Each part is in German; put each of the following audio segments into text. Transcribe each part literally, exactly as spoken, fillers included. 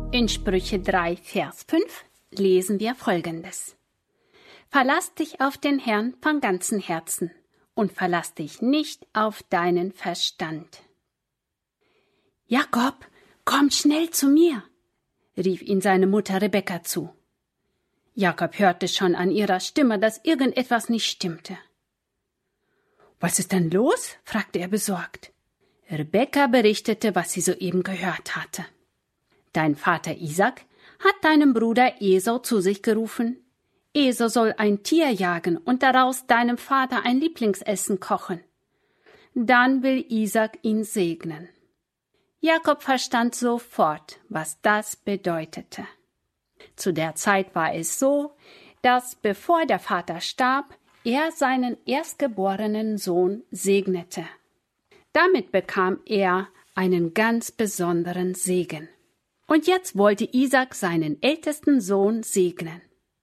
In Sprüche drei, Vers fünf lesen wir Folgendes. Verlass dich auf den Herrn von ganzem Herzen und verlass dich nicht auf deinen Verstand. Jakob, komm schnell zu mir, rief ihn seine Mutter Rebekka zu. Jakob hörte schon an ihrer Stimme, dass irgendetwas nicht stimmte. Was ist denn los? Fragte er besorgt. Rebekka berichtete, was sie soeben gehört hatte. Dein Vater Isaak hat deinen Bruder Esau zu sich gerufen. Esau soll ein Tier jagen und daraus deinem Vater ein Lieblingsessen kochen. Dann will Isaak ihn segnen. Jakob verstand sofort, was das bedeutete. Zu der Zeit war es so, dass, bevor der Vater starb, er seinen erstgeborenen Sohn segnete. Damit bekam er einen ganz besonderen Segen. Und jetzt wollte Isaak seinen ältesten Sohn segnen.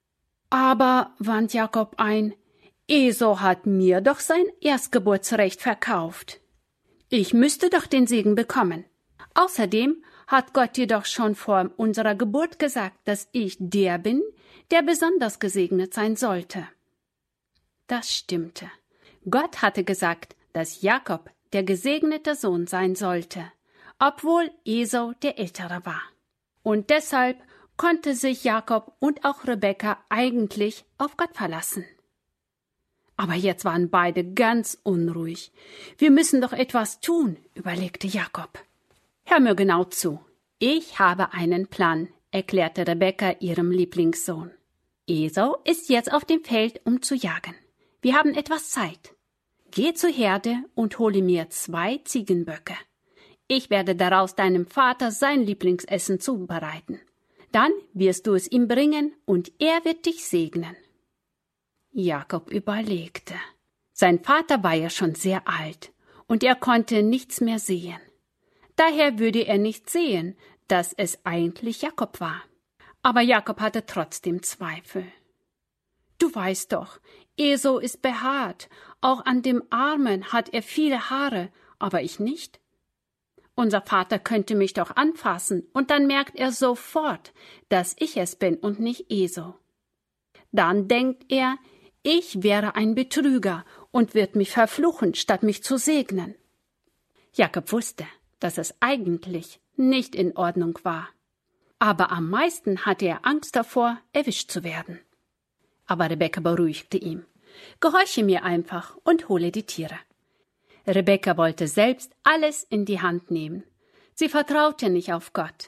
Aber, wandte Jakob ein, Esau hat mir doch sein Erstgeburtsrecht verkauft. Ich müsste doch den Segen bekommen. Außerdem hat Gott dir doch schon vor unserer Geburt gesagt, dass ich der bin, der besonders gesegnet sein sollte. Das stimmte. Gott hatte gesagt, dass Jakob der gesegnete Sohn sein sollte, obwohl Esau der Ältere war. Und deshalb konnte sich Jakob und auch Rebekka eigentlich auf Gott verlassen. Aber jetzt waren beide ganz unruhig. Wir müssen doch etwas tun, überlegte Jakob. Hör mir genau zu. Ich habe einen Plan, erklärte Rebekka ihrem Lieblingssohn. Esau ist jetzt auf dem Feld, um zu jagen. Wir haben etwas Zeit. Geh zur Herde und hole mir zwei Ziegenböcke. Ich werde daraus deinem Vater sein Lieblingsessen zubereiten. Dann wirst du es ihm bringen und er wird dich segnen. Jakob überlegte. Sein Vater war ja schon sehr alt und er konnte nichts mehr sehen. Daher würde er nicht sehen, dass es eigentlich Jakob war. Aber Jakob hatte trotzdem Zweifel. Du weißt doch, Esau ist behaart, auch an dem Armen hat er viele Haare, aber ich nicht. Unser Vater könnte mich doch anfassen, und dann merkt er sofort, dass ich es bin und nicht Esau. Dann denkt er, ich wäre ein Betrüger und wird mich verfluchen, statt mich zu segnen. Jakob wusste, dass es eigentlich nicht in Ordnung war. Aber am meisten hatte er Angst davor, erwischt zu werden. Aber Rebekka beruhigte ihn. Gehorche mir einfach und hole die Tiere. Rebekka wollte selbst alles in die Hand nehmen. Sie vertraute nicht auf Gott.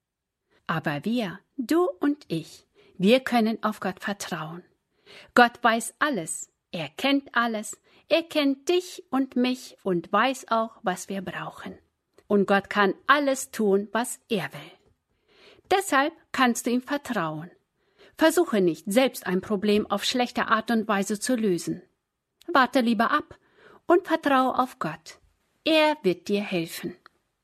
Aber wir, du und ich, wir können auf Gott vertrauen. Gott weiß alles, er kennt alles, er kennt dich und mich und weiß auch, was wir brauchen. Und Gott kann alles tun, was er will. Deshalb kannst du ihm vertrauen. Versuche nicht, selbst ein Problem auf schlechte Art und Weise zu lösen. Warte lieber ab und vertraue auf Gott. Er wird dir helfen.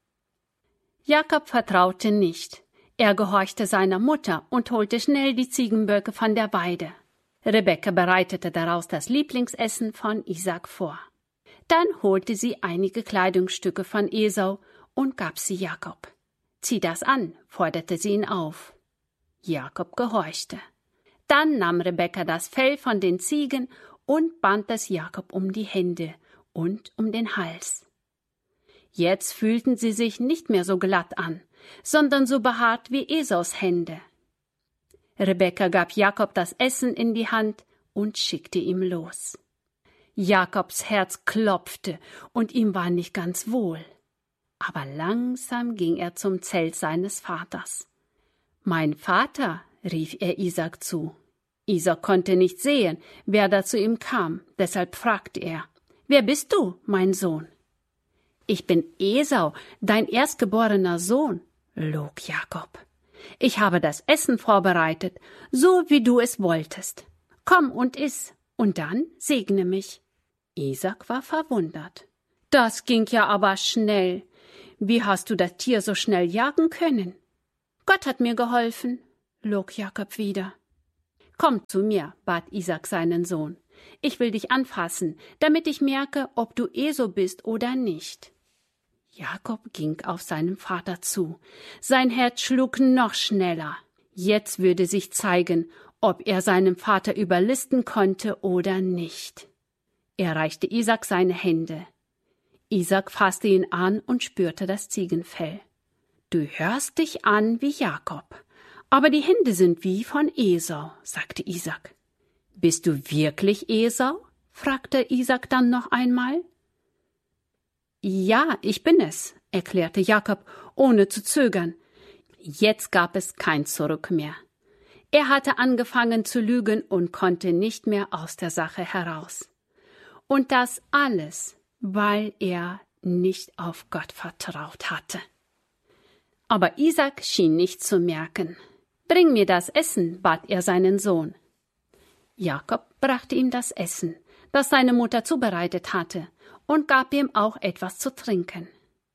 Jakob vertraute nicht. Er gehorchte seiner Mutter und holte schnell die Ziegenböcke von der Weide. Rebekka bereitete daraus das Lieblingsessen von Isaak vor. Dann holte sie einige Kleidungsstücke von Esau und gab sie Jakob. Zieh das an, forderte sie ihn auf. Jakob gehorchte. Dann nahm Rebekka das Fell von den Ziegen und band es Jakob um die Hände und um den Hals. Jetzt fühlten sie sich nicht mehr so glatt an, sondern so behaart wie Esaus Hände. Rebekka gab Jakob das Essen in die Hand und schickte ihm los. Jakobs Herz klopfte und ihm war nicht ganz wohl. Aber langsam ging er zum Zelt seines Vaters. »Mein Vater«, rief er Isaak zu. Isaak konnte nicht sehen, wer da zu ihm kam, deshalb fragte er, »Wer bist du, mein Sohn?« »Ich bin Esau, dein erstgeborener Sohn«, log Jakob. »Ich habe das Essen vorbereitet, so wie du es wolltest. Komm und iss, und dann segne mich.« Isaak war verwundert. »Das ging ja aber schnell. Wie hast du das Tier so schnell jagen können?« »Gott hat mir geholfen«, log Jakob wieder. »Komm zu mir«, bat Isaak seinen Sohn. »Ich will dich anfassen, damit ich merke, ob du Esau bist oder nicht.« Jakob ging auf seinen Vater zu. Sein Herz schlug noch schneller. Jetzt würde sich zeigen, ob er seinem Vater überlisten konnte oder nicht. Er reichte Isaak seine Hände. Isaak fasste ihn an und spürte das Ziegenfell. »Du hörst dich an wie Jakob, aber die Hände sind wie von Esau«, sagte Isaak. »Bist du wirklich Esau?« fragte Isaak dann noch einmal. »Ja, ich bin es«, erklärte Jakob, ohne zu zögern. Jetzt gab es kein Zurück mehr. Er hatte angefangen zu lügen und konnte nicht mehr aus der Sache heraus. Und das alles, weil er nicht auf Gott vertraut hatte. Aber Isaak schien nicht zu merken. »Bring mir das Essen«, bat er seinen Sohn. Jakob brachte ihm das Essen, das seine Mutter zubereitet hatte, und gab ihm auch etwas zu trinken.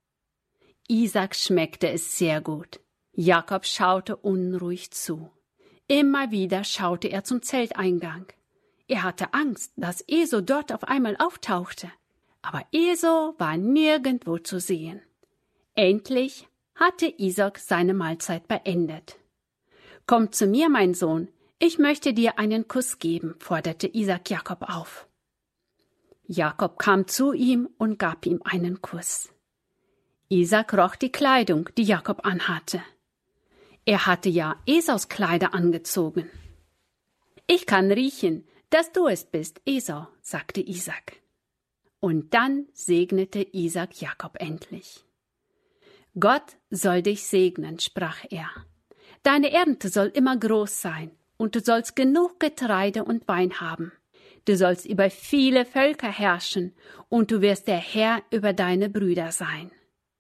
Isaak schmeckte es sehr gut. Jakob schaute unruhig zu. Immer wieder schaute er zum Zelteingang. Er hatte Angst, dass Esau dort auf einmal auftauchte. Aber Esau war nirgendwo zu sehen. Endlich hatte Isaak seine Mahlzeit beendet. »Komm zu mir, mein Sohn, ich möchte dir einen Kuss geben«, forderte Isaak Jakob auf. Jakob kam zu ihm und gab ihm einen Kuss. Isaak roch die Kleidung, die Jakob anhatte. Er hatte ja Esaus Kleider angezogen. »Ich kann riechen, dass du es bist, Esau«, sagte Isaak. Und dann segnete Isaak Jakob endlich. »Gott soll dich segnen«, sprach er. »Deine Ernte soll immer groß sein, und du sollst genug Getreide und Wein haben. Du sollst über viele Völker herrschen, und du wirst der Herr über deine Brüder sein.«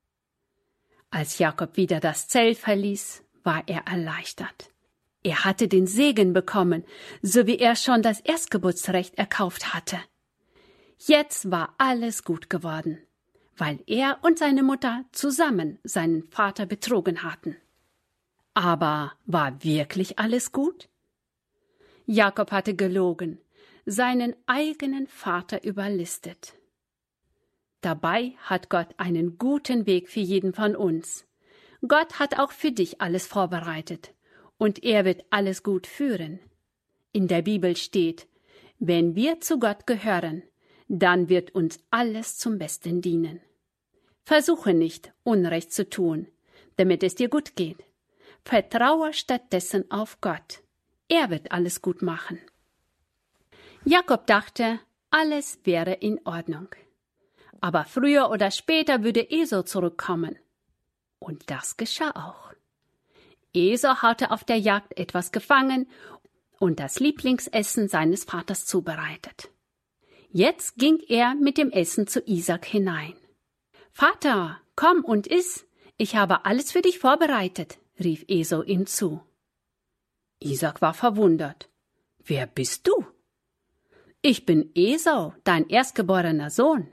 Als Jakob wieder das Zelt verließ, war er erleichtert. Er hatte den Segen bekommen, so wie er schon das Erstgeburtsrecht erkauft hatte. Jetzt war alles gut geworden, weil er und seine Mutter zusammen seinen Vater betrogen hatten. Aber war wirklich alles gut? Jakob hatte gelogen, seinen eigenen Vater überlistet. Dabei hat Gott einen guten Weg für jeden von uns. Gott hat auch für dich alles vorbereitet, und er wird alles gut führen. In der Bibel steht, wenn wir zu Gott gehören, dann wird uns alles zum Besten dienen. Versuche nicht, Unrecht zu tun, damit es dir gut geht. Vertraue stattdessen auf Gott. Er wird alles gut machen. Jakob dachte, alles wäre in Ordnung. Aber früher oder später würde Esau zurückkommen. Und das geschah auch. Esau hatte auf der Jagd etwas gefangen und das Lieblingsessen seines Vaters zubereitet. Jetzt ging er mit dem Essen zu Isaak hinein. »Vater, komm und iss, ich habe alles für dich vorbereitet«, rief Esau ihm zu. Isaak war verwundert. »Wer bist du?« »Ich bin Esau, dein erstgeborener Sohn.«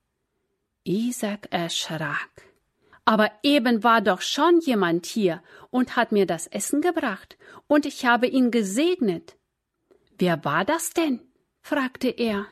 Isaak erschrak. »Aber eben war doch schon jemand hier und hat mir das Essen gebracht, und ich habe ihn gesegnet.« »Wer war das denn?« fragte er.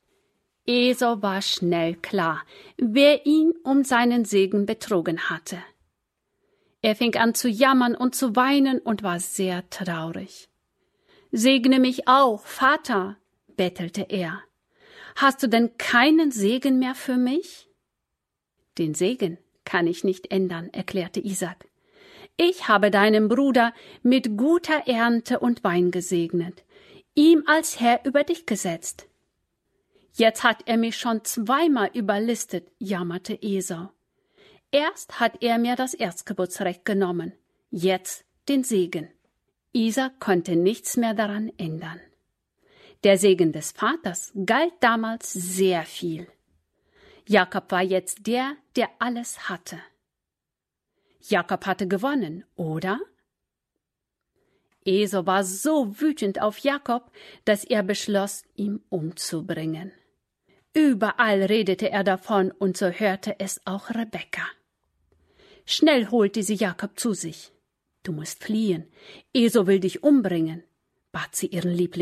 Esau war schnell klar, wer ihn um seinen Segen betrogen hatte. Er fing an zu jammern und zu weinen und war sehr traurig. »Segne mich auch, Vater«, bettelte er. »Hast du denn keinen Segen mehr für mich?« »Den Segen kann ich nicht ändern«, erklärte Isaak. »Ich habe deinen Bruder mit guter Ernte und Wein gesegnet, ihm als Herr über dich gesetzt.« »Jetzt hat er mich schon zweimal überlistet«, jammerte Esau. »Erst hat er mir das Erstgeburtsrecht genommen, jetzt den Segen.« Isaak konnte nichts mehr daran ändern. Der Segen des Vaters galt damals sehr viel. Jakob war jetzt der, der alles hatte. Jakob hatte gewonnen, oder? Esau war so wütend auf Jakob, dass er beschloss, ihn umzubringen. Überall redete er davon, und so hörte es auch Rebekka. Schnell holte sie Jakob zu sich. »Du musst fliehen, Esau will dich umbringen«, bat sie ihren Liebling.